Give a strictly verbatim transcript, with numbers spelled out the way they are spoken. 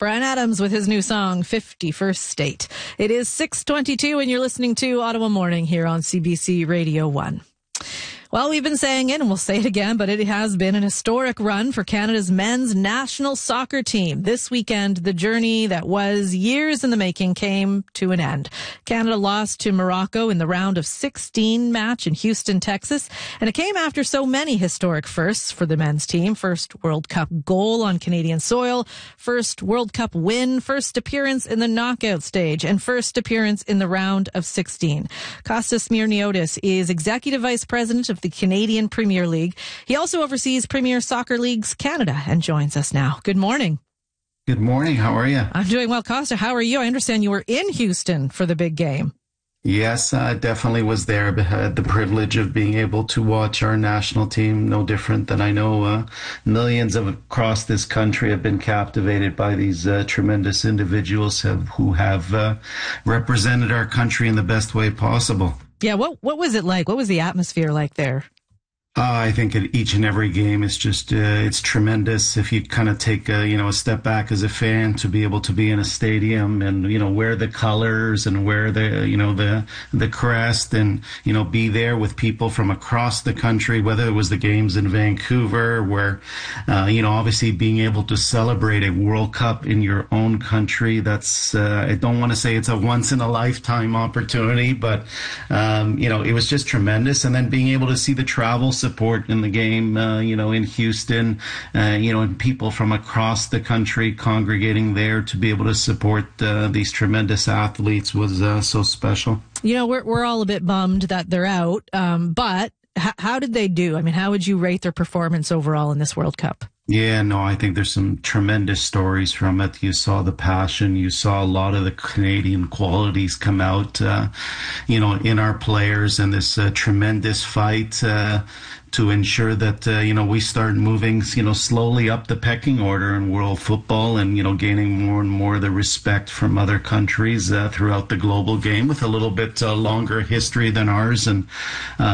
Bryan Adams with his new song, fifty-first State. It is six twenty-two and you're listening to Ottawa Morning here on C B C Radio one. Well, we've been saying it, and we'll say it again, but it has been an historic run for Canada's men's national soccer team. This weekend, the journey that was years in the making came to an end. Canada lost to Morocco in the round of sixteen match in Houston, Texas, and it came after so many historic firsts for the men's team. First World Cup goal on Canadian soil, first World Cup win, first appearance in the knockout stage, and first appearance in the round of sixteen. Kostas Smirniotis is Executive Vice President of the Canadian Premier League. He also oversees Premier Soccer Leagues Canada and joins us now. Good morning. Good morning. How are you? I'm doing well. Costa, how are you? I understand you were in Houston for the big game. Yes, I definitely was there. I had the privilege of being able to watch our national team. No different than I know uh, millions of across this country have been captivated by these uh, tremendous individuals have, who have uh, represented our country in the best way possible. Yeah, what what was it like? What was the atmosphere like there? Uh, I think at each and every game is just, uh, it's tremendous. If you kind of take a, you know, a step back as a fan to be able to be in a stadium and, you know, wear the colors and wear the, you know, the, the crest and, you know, be there with people from across the country, whether it was the games in Vancouver where, uh, you know, obviously being able to celebrate a World Cup in your own country. That's, uh, I don't want to say it's a once in a lifetime opportunity, but, um, you know, it was just tremendous. And then being able to see the travel support in the game, uh, you know, in Houston, uh, you know, and people from across the country congregating there to be able to support uh, these tremendous athletes was uh, so special. You know, we're we're all a bit bummed that they're out, um, but h- how did they do? I mean, how would you rate their performance overall in this World Cup? Yeah, no, I think there's some tremendous stories from it. You saw the passion. You saw a lot of the Canadian qualities come out, uh, you know, in our players and this uh, tremendous fight uh, to ensure that, uh, you know, we start moving, you know, slowly up the pecking order in world football and, you know, gaining more and more the respect from other countries uh, throughout the global game with a little bit uh, longer history than ours. And, uh,